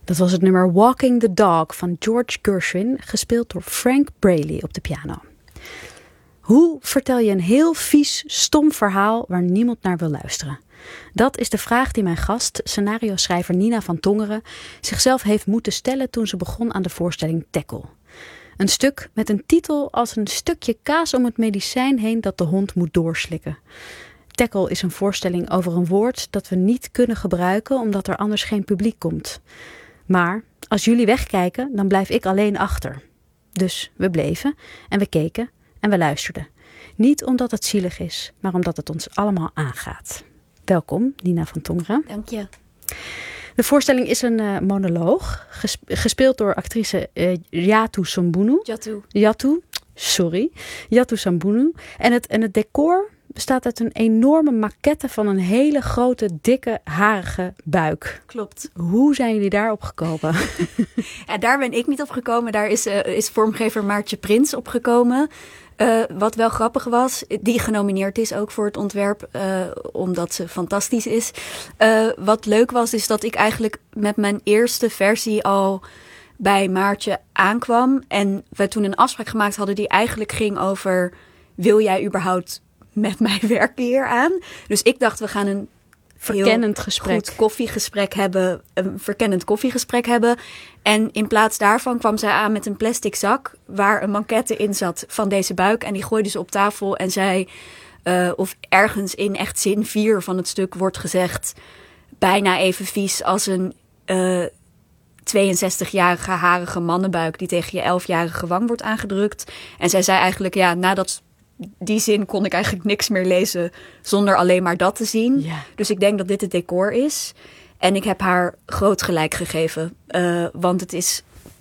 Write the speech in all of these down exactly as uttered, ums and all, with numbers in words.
Dat was het nummer Walking the Dog van George Gershwin, gespeeld door Frank Braley op de piano. Hoe vertel je een heel vies, stom verhaal waar niemand naar wil luisteren? Dat is de vraag die mijn gast, scenario-schrijver Nina van Tongeren, zichzelf heeft moeten stellen toen ze begon aan de voorstelling Tackle. Een stuk met een titel als een stukje kaas om het medicijn heen dat de hond moet doorslikken. Tackle is een voorstelling over een woord dat we niet kunnen gebruiken omdat er anders geen publiek komt. Maar als jullie wegkijken, dan blijf ik alleen achter. Dus we bleven en we keken en we luisterden. Niet omdat het zielig is, maar omdat het ons allemaal aangaat. Welkom, Nina van Tongeren. Dank je. De voorstelling is een uh, monoloog, ges- gespeeld door actrice uh, Yatu Sambunu. Yatu. Yatu, sorry. Yatu Sambunu. En het, en het decor bestaat uit een enorme maquette van een hele grote, dikke, harige buik. Klopt. Hoe zijn jullie daarop gekomen? Ja, daar ben ik niet op gekomen. Daar is, uh, is vormgever Maartje Prins op gekomen. Uh, wat wel grappig was, die genomineerd is ook voor het ontwerp, uh, omdat ze fantastisch is. Uh, wat leuk was, is dat ik eigenlijk met mijn eerste versie al bij Maartje aankwam. En we toen een afspraak gemaakt hadden die eigenlijk ging over, wil jij überhaupt met mij werken hier aan? Dus ik dacht, we gaan een verkennend gesprek. Goed koffiegesprek hebben, een verkennend koffiegesprek hebben. En in plaats daarvan kwam zij aan met een plastic zak waar een maquette in zat van deze buik. En die gooide ze op tafel en zei, uh, of ergens in echt zin vier van het stuk wordt gezegd, bijna even vies als een uh, tweeënzestigjarige harige mannenbuik die tegen je elfjarige wang wordt aangedrukt. En zij zei eigenlijk, ja, nadat die zin kon ik eigenlijk niks meer lezen zonder alleen maar dat te zien. Ja. Dus ik denk dat dit het decor is. En ik heb haar groot gelijk gegeven. Uh, want het is,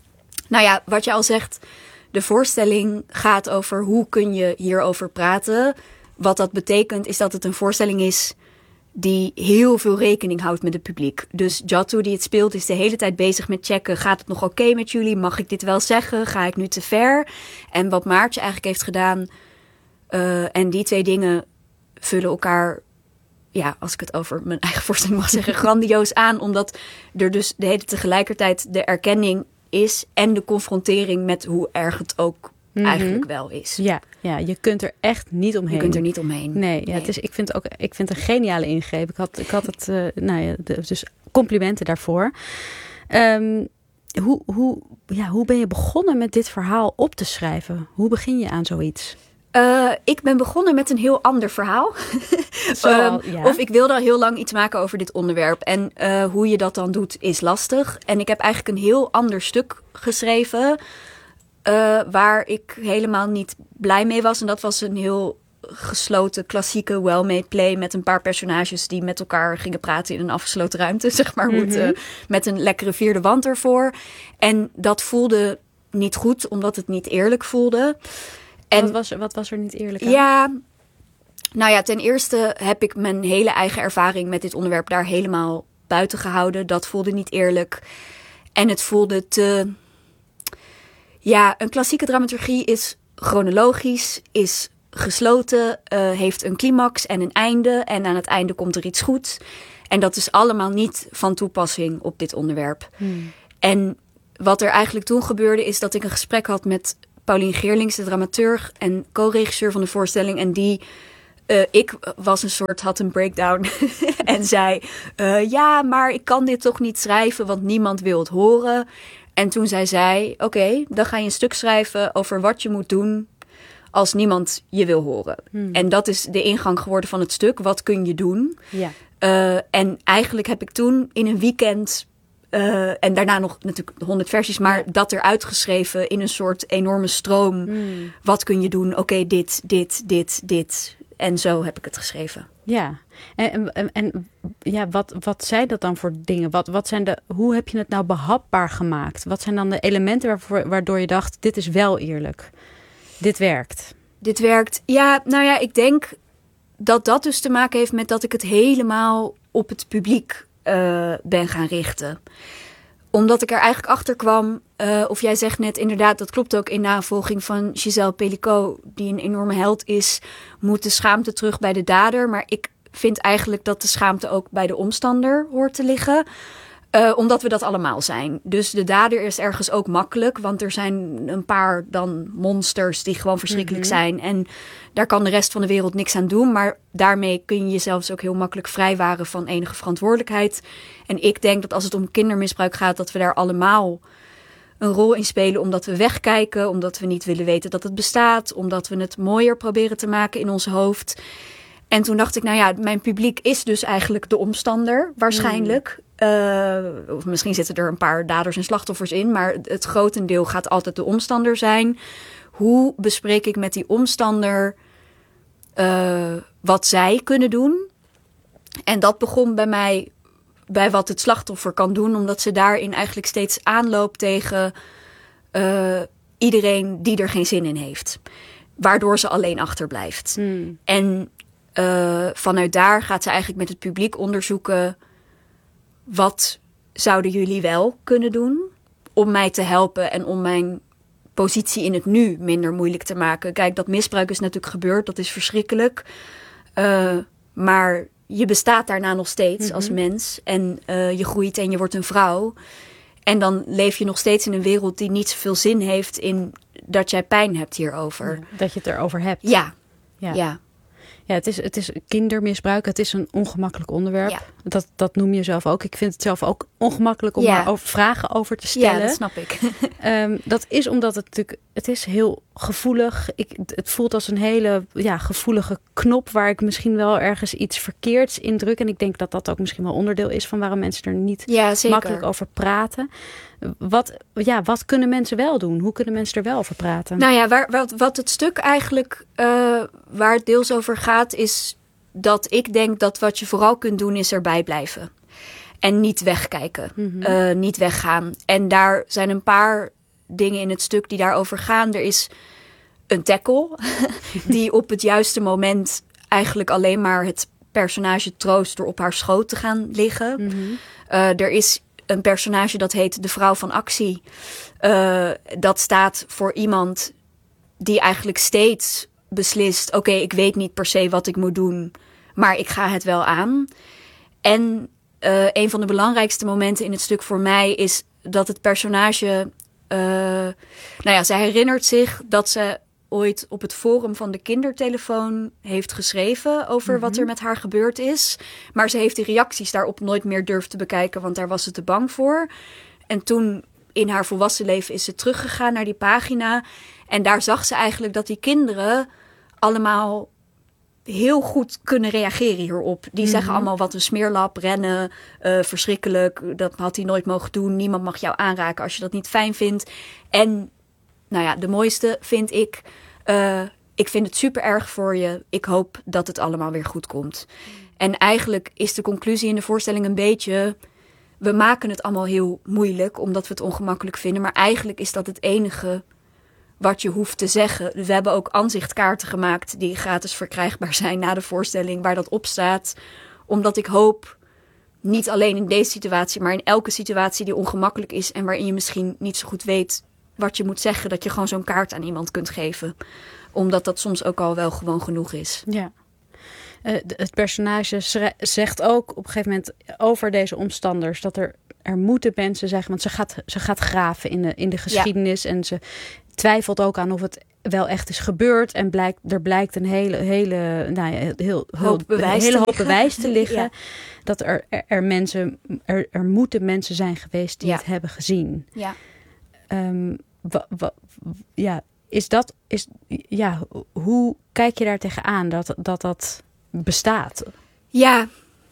nou ja, wat je al zegt, de voorstelling gaat over hoe kun je hierover praten. Wat dat betekent is dat het een voorstelling is die heel veel rekening houdt met het publiek. Dus Yatu, die het speelt, is de hele tijd bezig met checken. Gaat het nog oké okay met jullie? Mag ik dit wel zeggen? Ga ik nu te ver? En wat Maartje eigenlijk heeft gedaan, Uh, en die twee dingen vullen elkaar, ja, als ik het over mijn eigen voorstelling mag zeggen, grandioos aan. Omdat er dus de hele tegelijkertijd de erkenning is en de confrontering met hoe erg het ook mm-hmm. eigenlijk wel is. Ja, ja, je kunt er echt niet omheen. Je kunt er niet omheen. Nee, ja, nee. Het is, ik vind ook, ik vind het een geniale ingreep. Ik had, ik had het, uh, nou ja, de, dus complimenten daarvoor. Um, hoe, hoe, ja, hoe ben je begonnen met dit verhaal op te schrijven? Hoe begin je aan zoiets? Uh, ik ben begonnen met een heel ander verhaal. Zo, um, ja. Of ik wilde al heel lang iets maken over dit onderwerp. En uh, hoe je dat dan doet is lastig. En ik heb eigenlijk een heel ander stuk geschreven, Uh, waar ik helemaal niet blij mee was. En dat was een heel gesloten, klassieke, well-made play met een paar personages die met elkaar gingen praten in een afgesloten ruimte, zeg maar, mm-hmm. uh, met een lekkere vierde wand ervoor. En dat voelde niet goed, omdat het niet eerlijk voelde. En wat, was, wat was er niet eerlijk aan? Ja, nou ja, ten eerste heb ik mijn hele eigen ervaring met dit onderwerp daar helemaal buiten gehouden. Dat voelde niet eerlijk. En het voelde te... Ja, een klassieke dramaturgie is chronologisch, is gesloten, uh, heeft een climax en een einde. En aan het einde komt er iets goeds. En dat is allemaal niet van toepassing op dit onderwerp. Hmm. En wat er eigenlijk toen gebeurde is dat ik een gesprek had met Paulien Geerlings, de dramaturg en co-regisseur van de voorstelling. En die, uh, ik was een soort, had een breakdown en zei, uh, ja, maar ik kan dit toch niet schrijven, want niemand wil het horen. En toen zei zij, oké, okay, dan ga je een stuk schrijven over wat je moet doen als niemand je wil horen. Hmm. En dat is de ingang geworden van het stuk. Wat kun je doen? Ja. Uh, en eigenlijk heb ik toen in een weekend, uh, en daarna nog natuurlijk honderd versies, maar ja. dat eruit geschreven in een soort enorme stroom. Hmm. Wat kun je doen? Oké, okay, dit, dit, dit, dit. En zo heb ik het geschreven. Ja, en, en, en ja, wat, wat zijn dat dan voor dingen? Wat, wat zijn de, hoe heb je het nou behapbaar gemaakt? Wat zijn dan de elementen waarvoor, waardoor je dacht, dit is wel eerlijk? Dit werkt. Dit werkt. Ja, nou ja, ik denk dat dat dus te maken heeft met dat ik het helemaal op het publiek uh, ben gaan richten. Omdat ik er eigenlijk achter kwam, uh, of jij zegt net inderdaad, dat klopt ook in navolging van Gisèle Pelicot, die een enorme held is, moet de schaamte terug bij de dader. Maar ik vind eigenlijk dat de schaamte ook bij de omstander hoort te liggen. Uh, omdat we dat allemaal zijn. Dus de dader is ergens ook makkelijk. Want er zijn een paar dan monsters die gewoon verschrikkelijk mm-hmm. zijn. En daar kan de rest van de wereld niks aan doen. Maar daarmee kun je jezelf ook heel makkelijk vrijwaren van enige verantwoordelijkheid. En ik denk dat als het om kindermisbruik gaat, dat we daar allemaal een rol in spelen. Omdat we wegkijken, omdat we niet willen weten dat het bestaat. Omdat we het mooier proberen te maken in ons hoofd. En toen dacht ik, nou ja, mijn publiek is dus eigenlijk de omstander, waarschijnlijk. Mm. Uh, of misschien zitten er een paar daders en slachtoffers in, maar het grotendeel gaat altijd de omstander zijn. Hoe bespreek ik met die omstander uh, wat zij kunnen doen? En dat begon bij mij bij wat het slachtoffer kan doen, omdat ze daarin eigenlijk steeds aanloopt tegen uh, iedereen die er geen zin in heeft. Waardoor ze alleen achterblijft. Mm. En Uh, vanuit daar gaat ze eigenlijk met het publiek onderzoeken, wat zouden jullie wel kunnen doen om mij te helpen en om mijn positie in het nu minder moeilijk te maken. Kijk, dat misbruik is natuurlijk gebeurd, dat is verschrikkelijk. Uh, maar je bestaat daarna nog steeds mm-hmm. als mens en uh, je groeit en je wordt een vrouw. En dan leef je nog steeds in een wereld die niet zoveel zin heeft in dat jij pijn hebt hierover. Ja, dat je het erover hebt. Ja, ja. ja. Ja, het is, het is kindermisbruik. Het is een ongemakkelijk onderwerp. Ja. Dat, dat noem je zelf ook. Ik vind het zelf ook ongemakkelijk om ja. daar over, vragen over te stellen. Ja, dat snap ik. um, dat is omdat het natuurlijk... Het is heel gevoelig. Ik, het voelt als een hele ja, gevoelige knop waar ik misschien wel ergens iets verkeerds in druk. En ik denk dat dat ook misschien wel onderdeel is van waarom mensen er niet ja, makkelijk over praten. Wat, ja, wat kunnen mensen wel doen? Hoe kunnen mensen er wel over praten? Nou ja, waar, wat, wat het stuk eigenlijk uh, waar het deels over gaat, is dat ik denk dat wat je vooral kunt doen is erbij blijven. En niet wegkijken. Mm-hmm. Uh, niet weggaan. En daar zijn een paar dingen in het stuk die daarover gaan. Er is een tackle die op het juiste moment eigenlijk alleen maar het personage troost door op haar schoot te gaan liggen. Mm-hmm. Uh, er is een personage dat heet de vrouw van actie. Uh, dat staat voor iemand die eigenlijk steeds beslist, oké, okay, ik weet niet per se wat ik moet doen, maar ik ga het wel aan. En uh, een van de belangrijkste momenten in het stuk voor mij is dat het personage, uh, nou ja, zij herinnert zich dat ze ooit op het forum van de kindertelefoon heeft geschreven over mm-hmm. wat er met haar gebeurd is. Maar ze heeft de reacties daarop nooit meer durven te bekijken, want daar was ze te bang voor. En toen in haar volwassen leven is ze teruggegaan naar die pagina. En daar zag ze eigenlijk dat die kinderen allemaal heel goed kunnen reageren hierop. Die mm-hmm. zeggen allemaal wat een smeerlap, rennen, uh, verschrikkelijk. Dat had hij nooit mogen doen. Niemand mag jou aanraken als je dat niet fijn vindt. En nou ja, de mooiste vind ik, uh, ik vind het super erg voor je. Ik hoop dat het allemaal weer goed komt. Mm. En eigenlijk is de conclusie in de voorstelling een beetje, we maken het allemaal heel moeilijk omdat we het ongemakkelijk vinden. Maar eigenlijk is dat het enige wat je hoeft te zeggen. We hebben ook aanzichtkaarten gemaakt die gratis verkrijgbaar zijn na de voorstelling, waar dat op staat. Omdat ik hoop, niet alleen in deze situatie, maar in elke situatie die ongemakkelijk is en waarin je misschien niet zo goed weet wat je moet zeggen, dat je gewoon zo'n kaart aan iemand kunt geven. Omdat dat soms ook al wel gewoon genoeg is. Ja. Uh, het personage schre- zegt ook op een gegeven moment over deze omstanders dat er, er moeten mensen zeggen, want ze gaat, ze gaat graven in de, in de geschiedenis. Ja. En ze twijfelt ook aan of het wel echt is gebeurd. En blijkt, er blijkt een hele, hele, nou ja, heel, hoop heel, bewijs hele te hoop bewijs te liggen. Ja. Dat er, er, er mensen, er, er moeten mensen zijn geweest die ja. het hebben gezien. Ja. Um, wa, wa, ja, is dat, is, ja, hoe kijk je daar tegenaan dat dat, dat bestaat? Ja,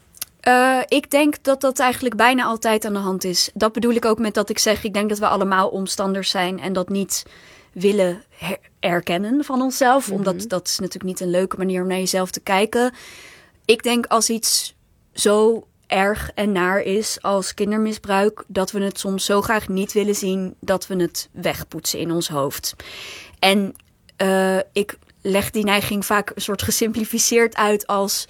uh, ik denk dat dat eigenlijk bijna altijd aan de hand is. Dat bedoel ik ook met dat ik zeg, ik denk dat we allemaal omstanders zijn en dat niet willen her- erkennen van onszelf. Mm-hmm. Omdat dat is natuurlijk niet een leuke manier om naar jezelf te kijken. Ik denk als iets zo erg en naar is als kindermisbruik, dat we het soms zo graag niet willen zien dat we het wegpoetsen in ons hoofd. En uh, ik leg die neiging vaak een soort gesimplificeerd uit als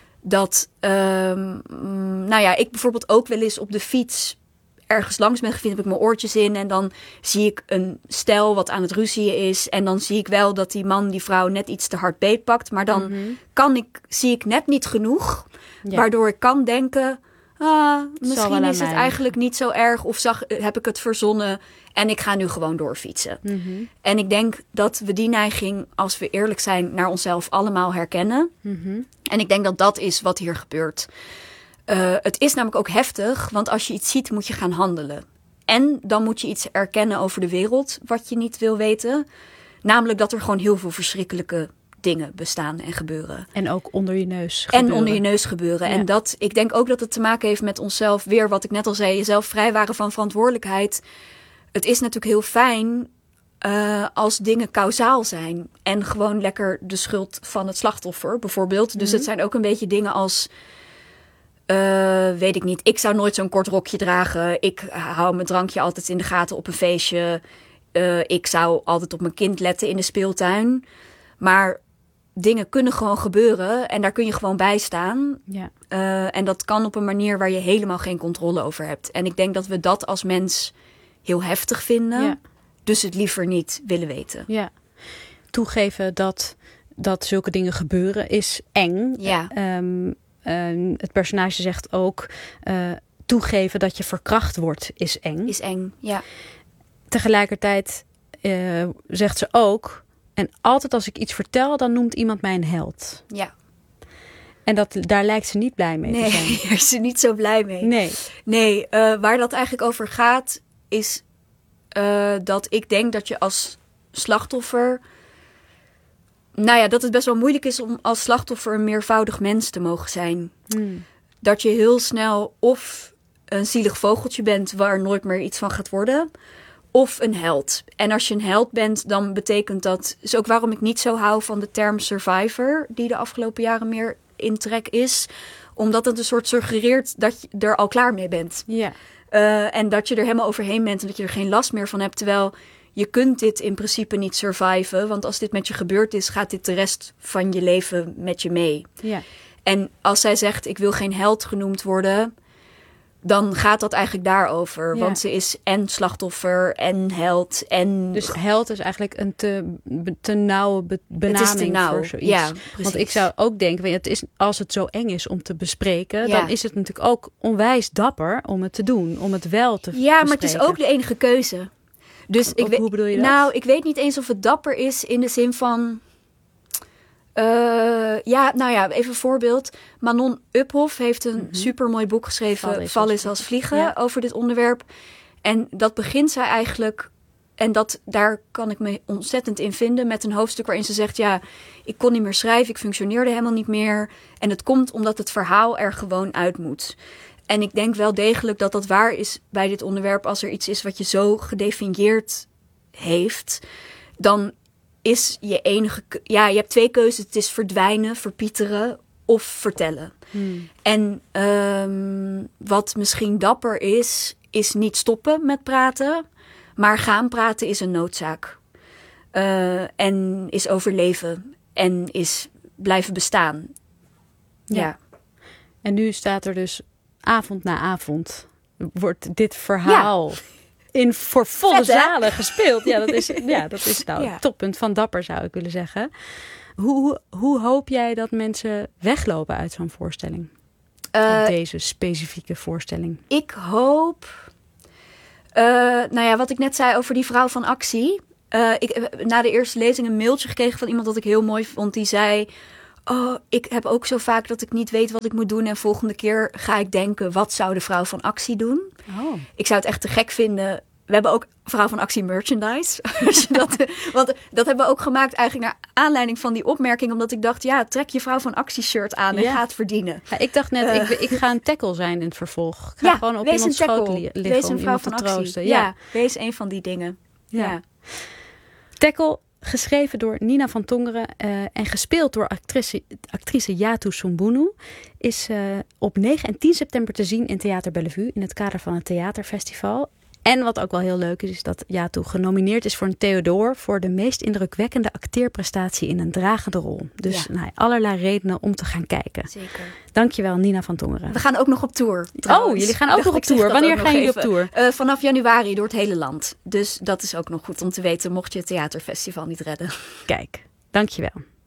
dat, um, nou ja, ik bijvoorbeeld ook wel eens op de fiets ergens langs ben gefietst, heb ik mijn oortjes in en dan zie ik een stel wat aan het ruzien is en dan zie ik wel dat die man die vrouw net iets te hard beetpakt, maar dan mm-hmm. kan ik, zie ik net niet genoeg, ja. waardoor ik kan denken, ah, misschien wel is het mij eigenlijk niet zo erg of zag, heb ik het verzonnen en ik ga nu gewoon doorfietsen. Mm-hmm. En ik denk dat we die neiging, als we eerlijk zijn, naar onszelf allemaal herkennen. Mm-hmm. En ik denk dat dat is wat hier gebeurt. Uh, het is namelijk ook heftig, want als je iets ziet, moet je gaan handelen. En dan moet je iets erkennen over de wereld wat je niet wil weten. Namelijk dat er gewoon heel veel verschrikkelijke dingen bestaan en gebeuren. En ook onder je neus gebeuren. En onder je neus gebeuren. Ja. En dat, ik denk ook dat het te maken heeft met onszelf. Weer wat ik net al zei, jezelf vrijwaren van verantwoordelijkheid. Het is natuurlijk heel fijn uh, als dingen kausaal zijn. En gewoon lekker de schuld van het slachtoffer, bijvoorbeeld. Dus Mm-hmm. het zijn ook een beetje dingen als... Uh, weet ik niet, ik zou nooit zo'n kort rokje dragen. Ik hou mijn drankje altijd in de gaten op een feestje. Uh, ik zou altijd op mijn kind letten in de speeltuin. Maar dingen kunnen gewoon gebeuren en daar kun je gewoon bij staan. Ja. Uh, en dat kan op een manier waar je helemaal geen controle over hebt. En ik denk dat we dat als mens heel heftig vinden. Ja. Dus het liever niet willen weten. Ja. Toegeven dat, dat zulke dingen gebeuren is eng. Ja. Um, um, het personage zegt ook... Uh, toegeven dat je verkracht wordt is eng. Is eng, ja. Tegelijkertijd uh, zegt ze ook... En altijd als ik iets vertel, dan noemt iemand mij een held. Ja. En dat, daar lijkt ze niet blij mee nee, te zijn. daar is ze niet zo blij mee. Nee. Nee, uh, waar dat eigenlijk over gaat, is uh, dat ik denk dat je als slachtoffer... Nou ja, dat het best wel moeilijk is om als slachtoffer een meervoudig mens te mogen zijn. Hmm. Dat je heel snel of een zielig vogeltje bent waar nooit meer iets van gaat worden... Of een held. En als je een held bent, dan betekent dat... is ook waarom ik niet zo hou van de term survivor... die de afgelopen jaren meer in trek is. Omdat het een soort suggereert dat je er al klaar mee bent. Ja. Uh, en dat je er helemaal overheen bent en dat je er geen last meer van hebt. Terwijl je kunt dit in principe niet surviven. Want als dit met je gebeurd is, gaat dit de rest van je leven met je mee. Ja. En als zij zegt, ik wil geen held genoemd worden... dan gaat dat eigenlijk daarover. Ja. Want ze is en slachtoffer en held. En... Dus held is eigenlijk een te, te nauwe be- benaming het is te nauw. voor zoiets. Ja, want ik zou ook denken, het is, als het zo eng is om te bespreken... Ja. dan is het natuurlijk ook onwijs dapper om het te doen. Om het wel te Ja, bespreken. maar het is ook de enige keuze. Dus ik Hoe weet, bedoel je dat? Nou, ik weet niet eens of het dapper is in de zin van... Uh, ja, nou ja, even een voorbeeld. Manon Uphoff heeft een mm-hmm. supermooi boek geschreven... Val is, Val is als vliegen, ja. over dit onderwerp. En dat begint zij eigenlijk... en dat, daar kan ik me ontzettend in vinden... met een hoofdstuk waarin ze zegt... ja, ik kon niet meer schrijven, ik functioneerde helemaal niet meer. En het komt omdat het verhaal er gewoon uit moet. En ik denk wel degelijk dat dat waar is bij dit onderwerp... als er iets is wat je zo gedefinieerd heeft... dan... is je enige... Ja, je hebt twee keuzes. Het is verdwijnen, verpieteren of vertellen. Hmm. En um, wat misschien dapper is... is niet stoppen met praten... maar gaan praten is een noodzaak. Uh, en is overleven. En is blijven bestaan. Ja. ja. En nu staat er dus avond na avond... wordt dit verhaal... Ja. In voor volle Vet, zalen gespeeld. Ja, dat is, ja, dat is nou ja. het toppunt van dapper, zou ik willen zeggen. Hoe, hoe hoop jij dat mensen weglopen uit zo'n voorstelling? Uh, deze specifieke voorstelling. Ik hoop... Uh, nou ja, wat ik net zei over die vrouw van actie. Uh, ik heb na de eerste lezing een mailtje gekregen van iemand dat ik heel mooi vond. Die zei... Oh, ik heb ook zo vaak dat ik niet weet wat ik moet doen. En volgende keer ga ik denken, wat zou de vrouw van actie doen? Oh. Ik zou het echt te gek vinden. We hebben ook vrouw van actie merchandise. dat, want dat hebben we ook gemaakt eigenlijk naar aanleiding van die opmerking. Omdat ik dacht, ja, trek je vrouw van actie shirt aan en ja. ga het verdienen. Ja, ik dacht net, uh, ik, ik ga een tackle zijn in het vervolg. Ik ga ja, gewoon op wees iemands schoot li- liggen wees een om vrouw iemand van te actie. troosten. Ja. Ja, wees een van die dingen. Ja. ja. Tackle, geschreven door Nina van Tongeren uh, en gespeeld door actrice, actrice Yatu Sombunu, is uh, op negen en tien september te zien in Theater Bellevue in het kader van het theaterfestival. En wat ook wel heel leuk is, is dat Yatu genomineerd is voor een Theodor voor de meest indrukwekkende acteerprestatie in een dragende rol. Dus ja. nou, allerlei redenen om te gaan kijken. Zeker. Dankjewel, Nina van Tongeren. We gaan ook nog op tour. Trouwens. Oh, jullie gaan ook nog op tour. Wanneer gaan jullie op tour? Uh, vanaf januari door het hele land. Dus dat is ook nog goed om te weten, mocht je het theaterfestival niet redden. Kijk, dankjewel.